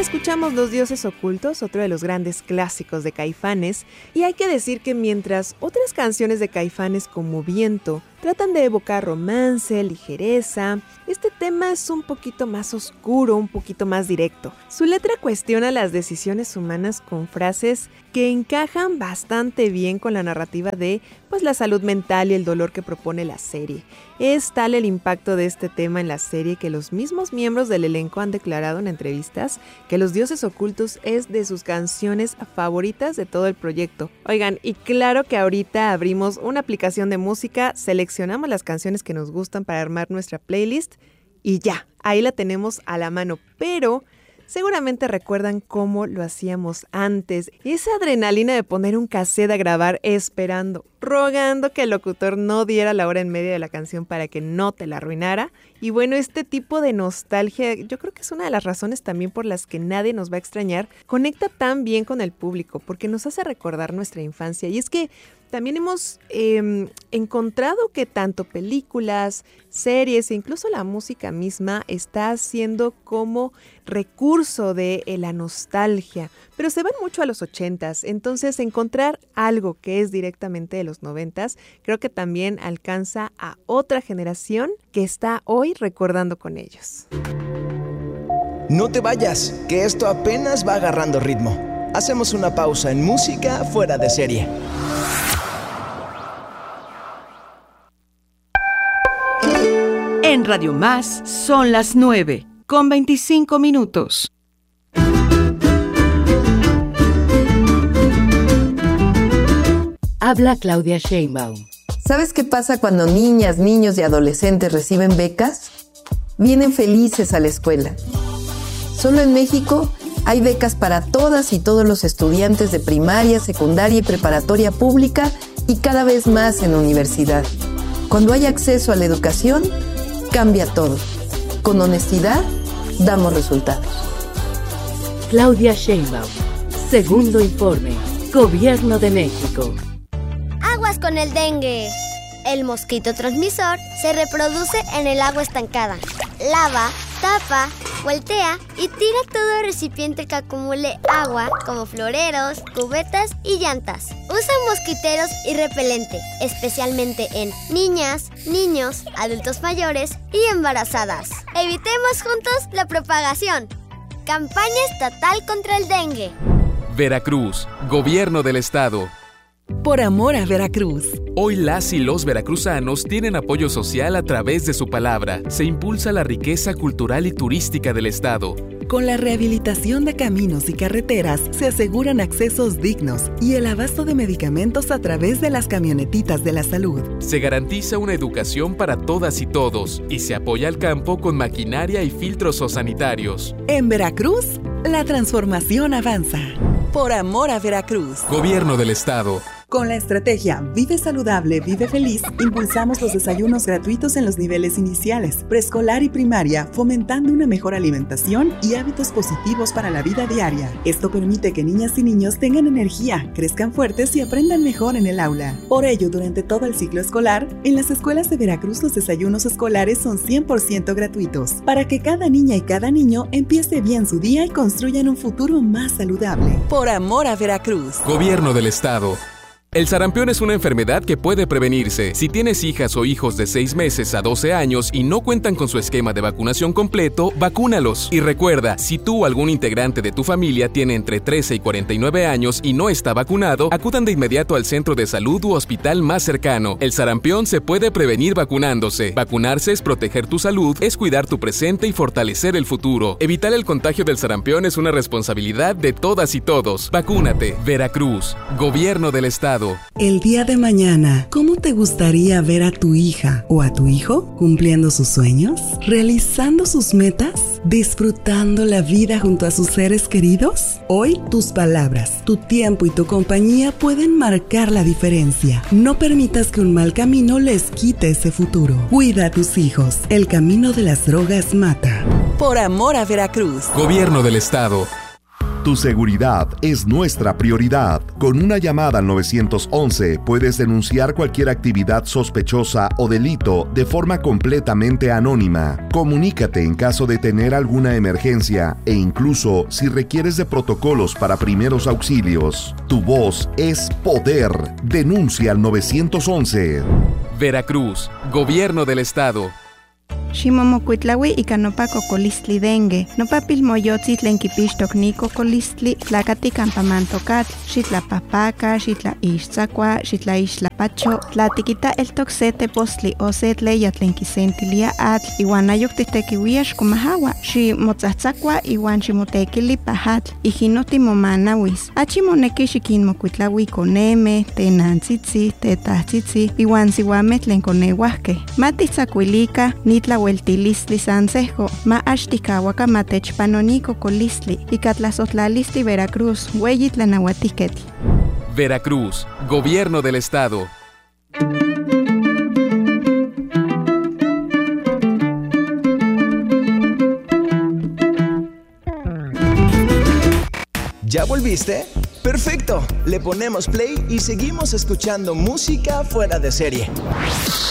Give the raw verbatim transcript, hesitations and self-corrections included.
escuchamos Los Dioses Ocultos, otro de los grandes clásicos de Caifanes, y hay que decir que mientras otras canciones de Caifanes como Viento tratan de evocar romance, ligereza, este tema es un poquito más oscuro, un poquito más directo. Su letra cuestiona las decisiones humanas con frases que encajan bastante bien con la narrativa de pues, la salud mental y el dolor que propone la serie. Es tal el impacto de este tema en la serie que los mismos miembros del elenco han declarado en entrevistas que Los Dioses Ocultos es de sus canciones favoritas de todo el proyecto. Oigan, y claro que ahorita abrimos una aplicación de música, seleccionamos las canciones que nos gustan para armar nuestra playlist y ya, ahí la tenemos a la mano, pero seguramente recuerdan cómo lo hacíamos antes. Esa adrenalina de poner un cassette a grabar esperando, rogando que el locutor no diera la hora en medio de la canción para que no te la arruinara. Y bueno, este tipo de nostalgia, yo creo que es una de las razones también por las que nadie nos va a extrañar, conecta tan bien con el público, porque nos hace recordar nuestra infancia. Y es que también hemos eh, encontrado que tanto películas, series e incluso la música misma está haciendo como recurso de eh, la nostalgia, pero se van mucho a los ochentas, entonces encontrar algo que es directamente de los noventas, creo que también alcanza a otra generación que está hoy recordando con ellos. No te vayas, que esto apenas va agarrando ritmo. Hacemos una pausa en Música Fuera de Serie. En Radio Más son las nueve, con veinticinco minutos. Habla Claudia Sheinbaum. ¿Sabes qué pasa cuando niñas, niños y adolescentes reciben becas? Vienen felices a la escuela. Solo en México hay becas para todas y todos los estudiantes de primaria, secundaria y preparatoria pública y cada vez más en la universidad. Cuando hay acceso a la educación, cambia todo. Con honestidad, damos resultados. Claudia Sheinbaum. Segundo informe. Gobierno de México. Aguas con el dengue. El mosquito transmisor se reproduce en el agua estancada. Lava, tapa, voltea y tira todo recipiente que acumule agua, como floreros, cubetas y llantas. Usa mosquiteros y repelente, especialmente en niñas, niños, adultos mayores y embarazadas. Evitemos juntos la propagación. Campaña estatal contra el dengue. Veracruz, Gobierno del Estado. Por amor a Veracruz. Hoy las y los veracruzanos tienen apoyo social a través de su palabra. Se impulsa la riqueza cultural y turística del estado. Con la rehabilitación de caminos y carreteras se aseguran accesos dignos y el abasto de medicamentos a través de las camionetitas de la salud. Se garantiza una educación para todas y todos y se apoya al campo con maquinaria y filtros sanitarios. En Veracruz, la transformación avanza. Por amor a Veracruz. Gobierno del Estado. Con la estrategia Vive Saludable, Vive Feliz, impulsamos los desayunos gratuitos en los niveles iniciales, preescolar y primaria, fomentando una mejor alimentación y hábitos positivos para la vida diaria. Esto permite que niñas y niños tengan energía, crezcan fuertes y aprendan mejor en el aula. Por ello, durante todo el ciclo escolar, en las escuelas de Veracruz los desayunos escolares son cien por ciento gratuitos, para que cada niña y cada niño empiece bien su día y construyan un futuro más saludable. Por amor a Veracruz. Gobierno del Estado. El sarampión es una enfermedad que puede prevenirse. Si tienes hijas o hijos de seis meses a doce años y no cuentan con su esquema de vacunación completo, vacúnalos. Y recuerda, si tú o algún integrante de tu familia tiene entre trece y cuarenta y nueve años y no está vacunado, acudan de inmediato al centro de salud u hospital más cercano. El sarampión se puede prevenir vacunándose. Vacunarse es proteger tu salud, es cuidar tu presente y fortalecer el futuro. Evitar el contagio del sarampión es una responsabilidad de todas y todos. Vacúnate. Veracruz, Gobierno del Estado. El día de mañana, ¿cómo te gustaría ver a tu hija o a tu hijo cumpliendo sus sueños? ¿Realizando sus metas? ¿Disfrutando la vida junto a sus seres queridos? Hoy, tus palabras, tu tiempo y tu compañía pueden marcar la diferencia. No permitas que un mal camino les quite ese futuro. Cuida a tus hijos. El camino de las drogas mata. Por amor a Veracruz. Gobierno del Estado. Tu seguridad es nuestra prioridad. Con una llamada al nueve once puedes denunciar cualquier actividad sospechosa o delito de forma completamente anónima. Comunícate en caso de tener alguna emergencia e incluso si requieres de protocolos para primeros auxilios. Tu voz es poder. Denuncia al nueve once. Veracruz, Gobierno del Estado. Ximomocuitlaui ika nopa cocolistli dengue, nopa pilmoyotzi tlen kipixtok ni cocolistli, tlakati campamantokatl, xitlapahpaka, xitlaixtzakua, xitlaixtlapacho, tlatikita eltok se tepostli o se tleya tlen kisentilia atl, iwan ayok titekiuia xkomahawa, ximotzatzakua iwan ximotekili pahatl, ijino timomanawis. Achi moneki xikinmokuitlaui koneme, tenantzitzi, tetahtzitzi, iwan siuameh tlen koneuahkeh. Matitzakuilika, nitla Hueltilistli Sansejo, ma axtikawaka matechpanoniko colistli, ikatlazotlalistli Veracruz, Hueyi Tlanahuatiketl. Veracruz, Gobierno del Estado. ¿Ya volviste? ¡Perfecto! Le ponemos play y seguimos escuchando música fuera de serie.